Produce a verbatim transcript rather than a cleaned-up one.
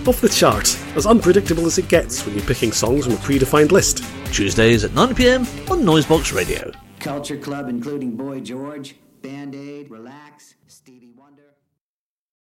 Off the chart, as unpredictable as it gets when you're picking songs from a predefined list. Tuesdays at nine p m on Noisebox Radio. Culture Club, including Boy George, Band Aid, Relax, Stevie Wonder.